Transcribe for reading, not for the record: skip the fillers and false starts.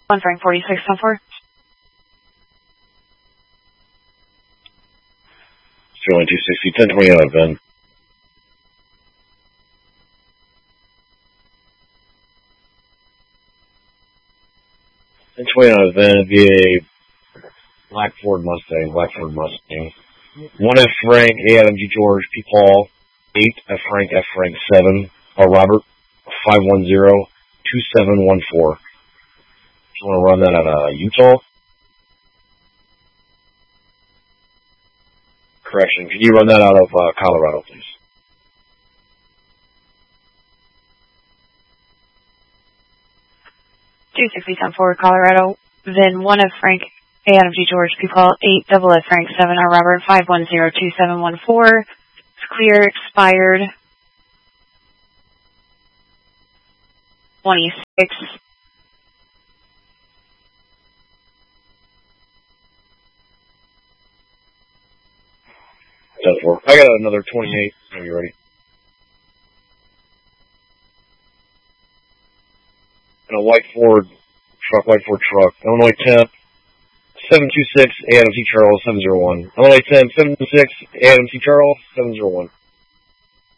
1 Frank 46, 10-4. 260, 1020 out of Ben. And 20 out of Ben would be a Black Ford Mustang. 1 F Frank, A Adam G George, P Paul, 8 F Frank, 7, Robert, 510-2714. You want to run that out of Utah? Correction. Can you run that out of Colorado, please? $260-10-4 Colorado. Then 1 F Frank, A Adam G George, P Paul, 8 double F Frank, 7 R Robert, 510-2714. It's clear, expired 26. Does work. I got another 28. Are you ready? And a white Ford truck. Illinois 10, 726, A Adam T Charles, 701. Illinois 10, 726, A Adam T Charles, 701.